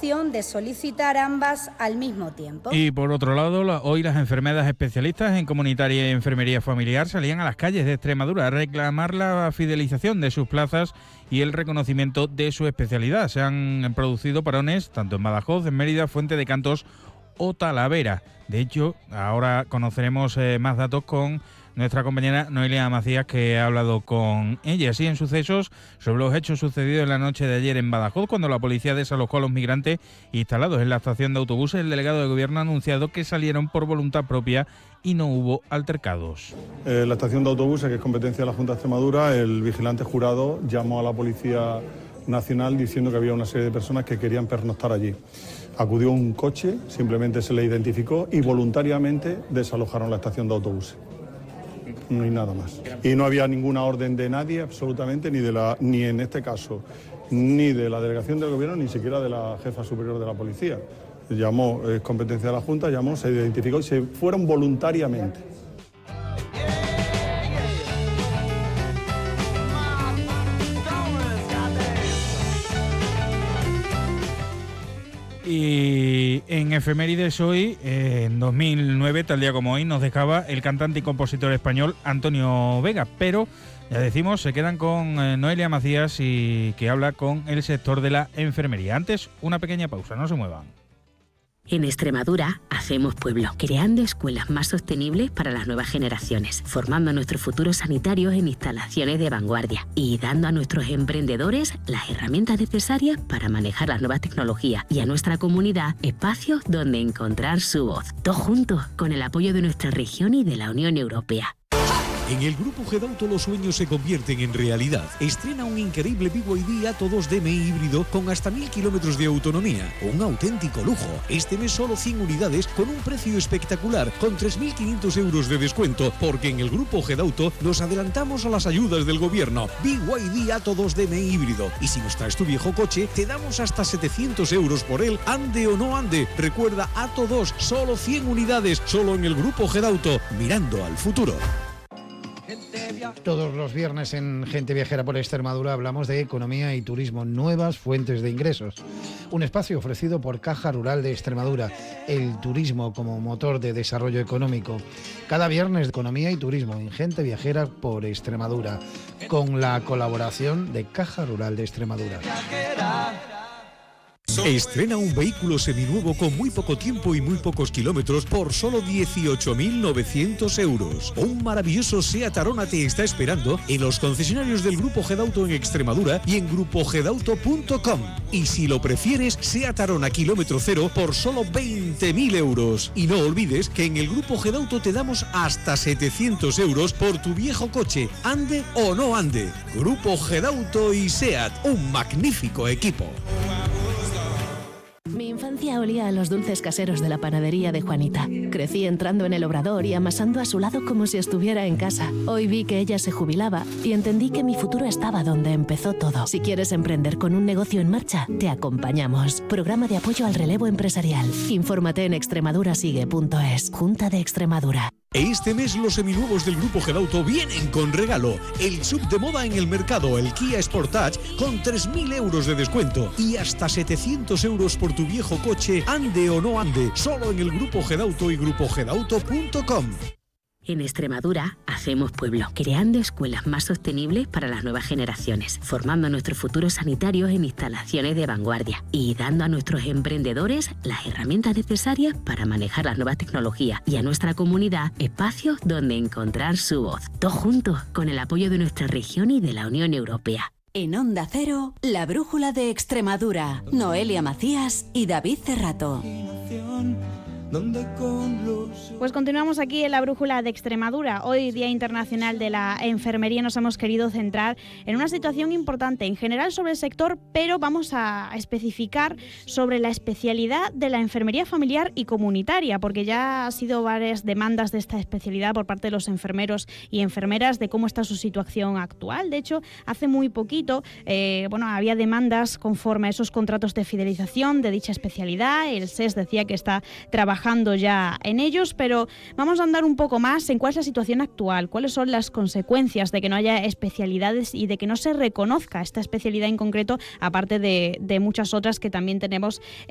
opción de solicitar ambas al mismo tiempo. Y por otro lado, hoy las enfermeras especialistas en comunitaria y enfermería familiar salían a las calles de Extremadura a reclamar la fidelización de sus plazas y el reconocimiento de su especialidad. Se han producido parones tanto en Badajoz, en Mérida, Fuente de Cantos o Talavera. De hecho, ahora conoceremos más datos con nuestra compañera Noelia Macías, que ha hablado con ella. Sí, en sucesos sobre los hechos sucedidos en la noche de ayer en Badajoz, cuando la policía desalojó a los migrantes instalados en la estación de autobuses. El delegado de gobierno ha anunciado que salieron por voluntad propia y no hubo altercados. La estación de autobuses, que es competencia de la Junta de Extremadura, el vigilante jurado llamó a la Policía Nacional diciendo que había una serie de personas que querían pernoctar allí. Acudió un coche, simplemente se le identificó y voluntariamente desalojaron la estación de autobuses. No hay nada más. Y no había ninguna orden de nadie, absolutamente, ni en este caso, ni de la delegación del gobierno, ni siquiera de la jefa superior de la policía. Llamó, es competencia de la Junta, llamó, se identificó y se fueron voluntariamente. Y en efemérides hoy, en 2009, tal día como hoy, nos dejaba el cantante y compositor español Antonio Vega. Pero, ya decimos, se quedan con Noelia Macías, y que habla con el sector de la enfermería. Antes, una pequeña pausa, no se muevan. En Extremadura hacemos pueblo, creando escuelas más sostenibles para las nuevas generaciones, formando a nuestros futuros sanitarios en instalaciones de vanguardia y dando a nuestros emprendedores las herramientas necesarias para manejar las nuevas tecnologías, y a nuestra comunidad espacios donde encontrar su voz. Todos juntos, con el apoyo de nuestra región y de la Unión Europea. En el Grupo Gedauto los sueños se convierten en realidad. Estrena un increíble BYD Atto 2 DMI híbrido con hasta 1000 kilómetros de autonomía. Un auténtico lujo. Este mes solo 100 unidades con un precio espectacular, con 3.500 euros de descuento, porque en el Grupo Gedauto nos adelantamos a las ayudas del gobierno. BYD Atto 2 DMI híbrido. Y si nos traes tu viejo coche, te damos hasta 700 euros por él, ande o no ande. Recuerda, Atto 2, solo 100 unidades, solo en el Grupo Gedauto, mirando al futuro. Todos los viernes en Gente Viajera por Extremadura hablamos de economía y turismo, nuevas fuentes de ingresos. Un espacio ofrecido por Caja Rural de Extremadura, el turismo como motor de desarrollo económico. Cada viernes de economía y turismo en Gente Viajera por Extremadura, con la colaboración de Caja Rural de Extremadura. Estrena un vehículo seminuevo con muy poco tiempo y muy pocos kilómetros por solo 18.900 euros. Un maravilloso Seat Arona te está esperando en los concesionarios del Grupo Gedauto en Extremadura y en grupogedauto.com. Y si lo prefieres, Seat Arona kilómetro cero por solo 20.000 euros. Y no olvides que en el Grupo Gedauto te damos hasta 700 euros por tu viejo coche, ande o no ande. Grupo Gedauto y Seat, un magnífico equipo. Mi infancia olía a los dulces caseros de la panadería de Juanita. Crecí entrando en el obrador y amasando a su lado como si estuviera en casa. Hoy vi que ella se jubilaba y entendí que mi futuro estaba donde empezó todo. Si quieres emprender con un negocio en marcha, te acompañamos. Programa de apoyo al relevo empresarial. Infórmate en extremadurasigue.es. Junta de Extremadura. Este mes los seminuevos del Grupo Gedauto vienen con regalo. El sub de moda en el mercado, el Kia Sportage, con 3.000 euros de descuento y hasta 700 euros por tu viejo coche, ande o no ande, solo en el Grupo Gedauto y grupogedauto.com. En Extremadura hacemos pueblo, creando escuelas más sostenibles para las nuevas generaciones, formando a nuestros futuros sanitarios en instalaciones de vanguardia y dando a nuestros emprendedores las herramientas necesarias para manejar las nuevas tecnologías, y a nuestra comunidad espacios donde encontrar su voz. Todos juntos, con el apoyo de nuestra región y de la Unión Europea. En Onda Cero, la brújula de Extremadura. Noelia Macías y David Cerrato. Pues continuamos aquí en la brújula de Extremadura. Hoy, Día Internacional de la Enfermería, nos hemos querido centrar en una situación importante en general sobre el sector, pero vamos a especificar sobre la especialidad de la enfermería familiar y comunitaria, porque ya ha sido varias demandas de esta especialidad por parte de los enfermeros y enfermeras de cómo está su situación actual. De hecho, hace muy poquito había demandas conforme a esos contratos de fidelización de dicha especialidad. El SES decía que está trabajando ya en ellos, pero vamos a andar un poco más en cuál es la situación actual, cuáles son las consecuencias de que no haya especialidades y de que no se reconozca esta especialidad en concreto, aparte de muchas otras que también tenemos